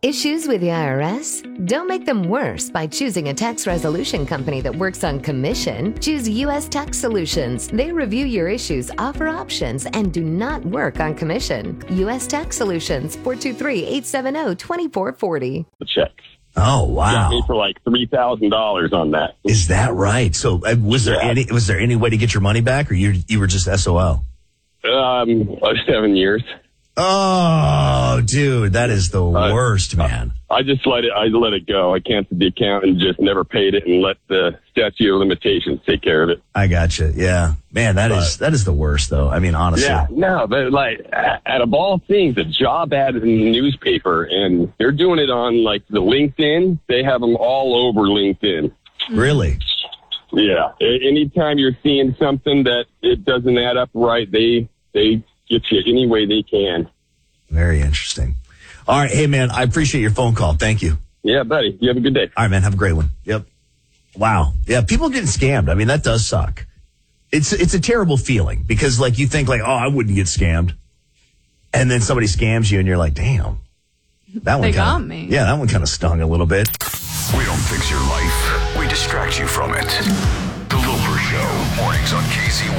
Issues with the IRS? Don't make them worse by choosing a tax resolution company that works on commission. Choose U.S. Tax Solutions. They review your issues, offer options, and do not work on commission. U.S. Tax Solutions, 423-870-2440. The check. Oh, wow. Got me for like $3,000 on that. Is that right? So was there any way to get your money back, or you were just SOL? 7 years. Oh, dude, that is the worst, man. I just let it go. I canceled the account and just never paid it and let the statute of limitations take care of it. I gotcha. Yeah, man, that is the worst, though. I mean, honestly. Yeah, no, but like, out of all things, a job ad in the newspaper, and they're doing it on like the LinkedIn. They have them all over LinkedIn. Really? Yeah. Anytime you're seeing something that it doesn't add up right, they get you any way they can. Very interesting. All right. Hey, man, I appreciate your phone call. Thank you. Yeah, buddy. You have a good day. All right, man. Have a great one. Yep. Wow. Yeah, people getting scammed. I mean, that does suck. It's a terrible feeling because, like, you think, like, oh, I wouldn't get scammed. And then somebody scams you and you're like, damn. They got me. Yeah, that one kind of stung a little bit. We don't fix your life. We distract you from it. The Loper Show. Mornings on KC